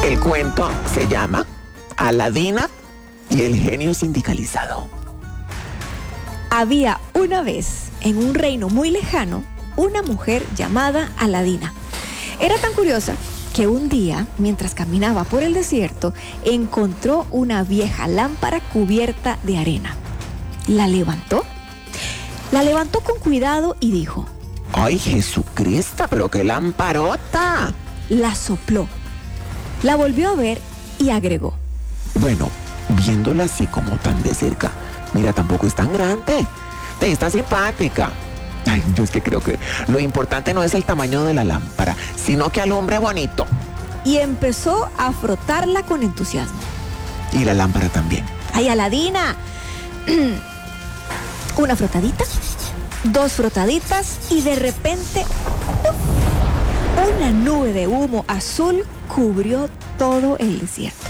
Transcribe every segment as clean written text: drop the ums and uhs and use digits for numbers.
El cuento se llama Aladina y el genio sindicalizado. Había una vez, en un reino muy lejano, una mujer llamada Aladina. Era tan curiosa que un día, mientras caminaba por el desierto, encontró una vieja lámpara cubierta de arena. La levantó con cuidado y dijo: ¡Ay, Jesucristo, pero qué lamparota! La sopló, la volvió a ver y agregó: Bueno, viéndola así como tan de cerca, mira, tampoco es tan grande. Está simpática. Ay, yo es que creo que lo importante no es el tamaño de la lámpara, sino que alumbre bonito. Y empezó a frotarla con entusiasmo. Y la lámpara también. ¡Ay, Aladina! Una frotadita, 2 frotaditas y de repente una nube de humo azul cubrió todo el desierto.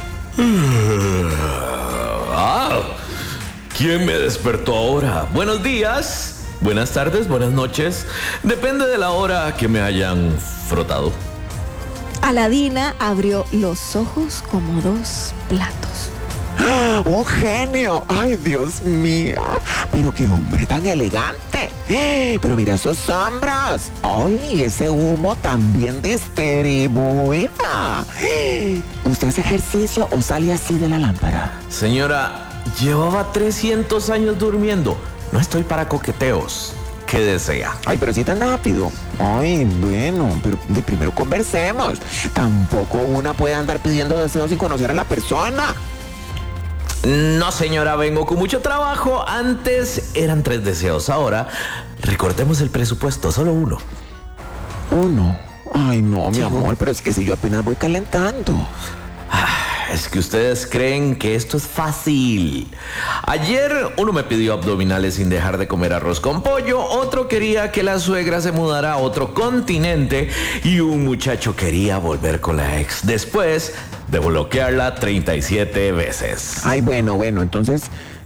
¿Quién me despertó ahora? Buenos días, buenas tardes, buenas noches. Depende de la hora que me hayan frotado. Aladina abrió los ojos como 2 platos. ¡Oh, genio! ¡Ay, Dios mío! Pero qué hombre tan elegante. Pero mira esos hombros. ¡Ay, ese humo también distribuida! ¿Usted hace ejercicio o sale así de la lámpara? Señora, llevaba 300 años durmiendo. No estoy para coqueteos. ¿Qué desea? Ay, pero sí tan rápido. Ay, bueno, pero de primero conversemos. Tampoco una puede andar pidiendo deseos sin conocer a la persona. No, señora, vengo con mucho trabajo. Antes eran 3 deseos. Ahora, recortemos el presupuesto, solo 1. ¿Uno? Ay, no, mi amor, pero es que si yo apenas voy calentando. Es que ustedes creen que esto es fácil. Ayer uno me pidió abdominales sin dejar de comer arroz con pollo, otro quería que la suegra se mudara a otro continente y un muchacho quería volver con la ex después de bloquearla 37 veces. Ay, bueno, entonces,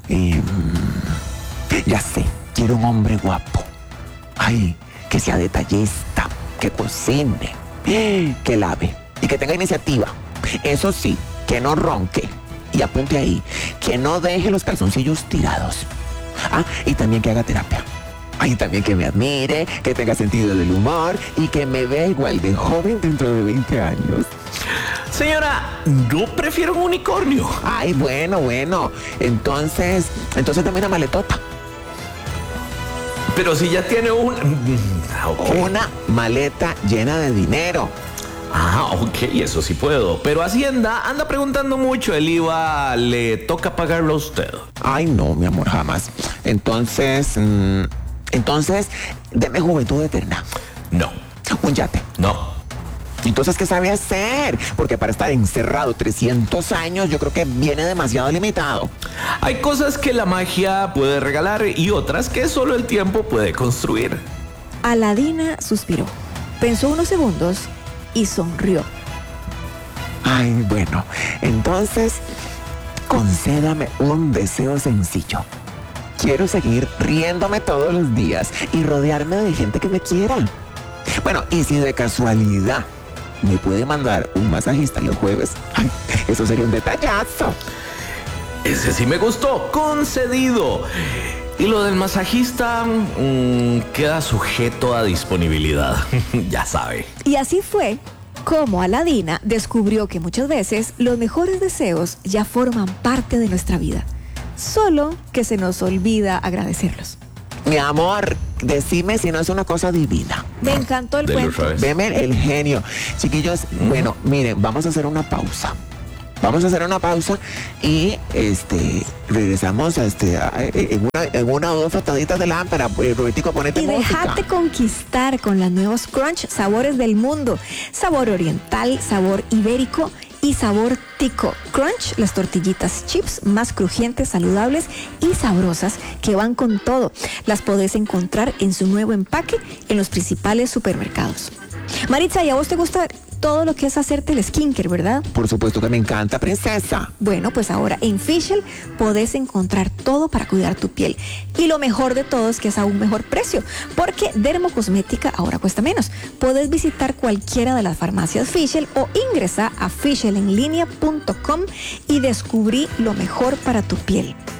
ya sé, quiero un hombre guapo. Ay, que sea detallista, que cocine, que lave y que tenga iniciativa. Eso sí, que no ronque. Y apunte ahí, que no deje los calzoncillos tirados. Y también que haga terapia. Y también que me admire, que tenga sentido del humor y que me vea igual de joven dentro de 20 años. Señora, no prefiero un unicornio. Ay, bueno. Entonces dame una maletota. Pero si ya tiene Una maleta llena de dinero. Ok, eso sí puedo. Pero Hacienda anda preguntando mucho. El IVA le toca pagarlo a usted. Ay, no, mi amor, jamás. Entonces, deme juventud eterna. No. Un yate. No. Entonces, ¿qué sabe hacer? Porque para estar encerrado 300 años, yo creo que viene demasiado limitado. Hay cosas que la magia puede regalar y otras que solo el tiempo puede construir. Aladina suspiró, pensó unos segundos y sonrió. Ay, bueno, entonces, concédame un deseo sencillo. Quiero seguir riéndome todos los días y rodearme de gente que me quiera. Bueno, y si de casualidad me puede mandar un masajista los jueves, ay, eso sería un detallazo. Ese sí me gustó, concedido. Y lo del masajista queda sujeto a disponibilidad, ya sabe. Y así fue como Aladina descubrió que muchas veces los mejores deseos ya forman parte de nuestra vida, solo que se nos olvida agradecerlos. Mi amor, decime si no es una cosa divina. Me encantó el cuento. Veme el genio. Chiquillos, bueno, miren, vamos a hacer una pausa. Y regresamos en una o dos frotaditas de lámpara. Robertico, ponete y música. Déjate conquistar con las nuevos Crunch sabores del mundo. Sabor oriental, sabor ibérico y sabor tico. Crunch, las tortillitas chips más crujientes, saludables y sabrosas que van con todo. Las podés encontrar en su nuevo empaque en los principales supermercados. Maritza, ¿y a vos te gusta todo lo que es hacerte el skincare, ¿verdad? Por supuesto que me encanta, princesa. Bueno, pues ahora en Fischl podés encontrar todo para cuidar tu piel. Y lo mejor de todo es que es a un mejor precio, porque dermocosmética ahora cuesta menos. Podés visitar cualquiera de las farmacias Fischl o ingresa a fischlenlinea.com y descubrí lo mejor para tu piel.